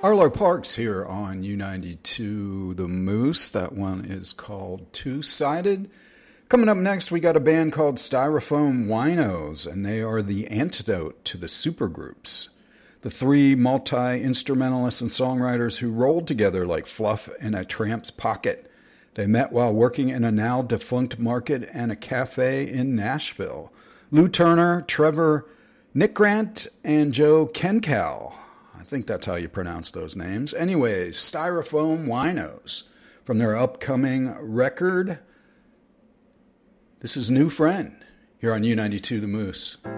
Arlo Parks here on U92 The Moose. That one is called Two Sided. Coming up next, we got a band called Styrofoam Winos, and they are the antidote to the supergroups. The three multi-instrumentalists and songwriters who rolled together like fluff in a tramp's pocket. They met while working in a now-defunct market and a cafe in Nashville. Lou Turner, Trevor Nickgrant, and Joe Kencal. I think that's how you pronounce those names. Anyways, Styrofoam Winos from their upcoming record. This is New Friend here on U92 The Moose.